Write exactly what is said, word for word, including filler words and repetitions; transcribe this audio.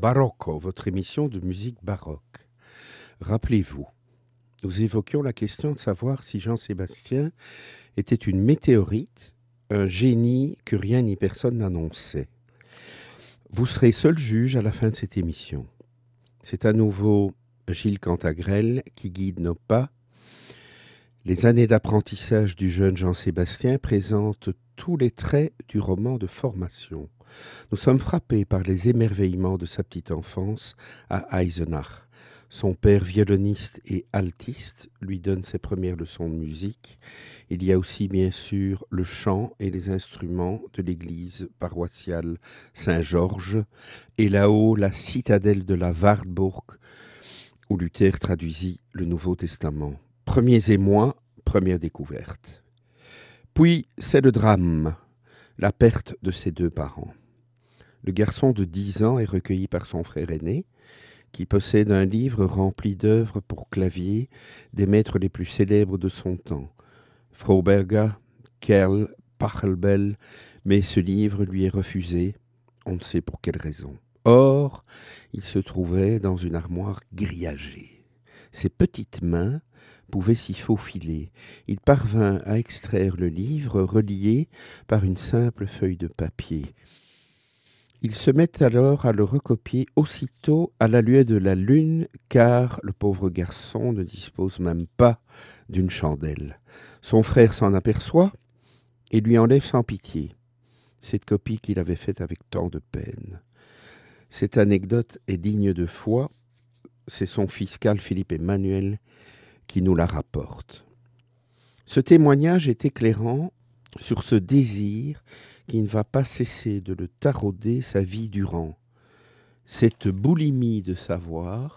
Barocco, votre émission de musique baroque. Rappelez-vous, nous évoquions la question de savoir si Jean-Sébastien était une météorite, un génie que rien ni personne n'annonçait. Vous serez seul juge à la fin de cette émission. C'est à nouveau Gilles Cantagrel qui guide nos pas. Les années d'apprentissage du jeune Jean-Sébastien présentent tous les traits du roman de formation. Nous sommes frappés par les émerveillements de sa petite enfance à Eisenach. Son père, violoniste et altiste, lui donne ses premières leçons de musique. Il y a aussi bien sûr le chant et les instruments de l'église paroissiale Saint-Georges, et là-haut la citadelle de la Wartburg, où Luther traduisit le Nouveau Testament. Premiers émois, première découverte. Puis c'est le drame, la perte de ses deux parents. Le garçon de dix ans est recueilli par son frère aîné, qui possède un livre rempli d'œuvres pour clavier des maîtres les plus célèbres de son temps. Froberger, Kerl, Pachelbel, mais ce livre lui est refusé, on ne sait pour quelle raison. Or, il se trouvait dans une armoire grillagée. Ses petites mains pouvaient s'y faufiler. Il parvint à extraire le livre relié par une simple feuille de papier. Il se met alors à le recopier aussitôt à la lueur de la lune, car le pauvre garçon ne dispose même pas d'une chandelle. Son frère s'en aperçoit et lui enlève sans pitié cette copie qu'il avait faite avec tant de peine. Cette anecdote est digne de foi. C'est son fils Carl Philippe Emmanuel qui nous la rapporte. Ce témoignage est éclairant sur ce désir qui ne va pas cesser de le tarauder sa vie durant. Cette boulimie de savoir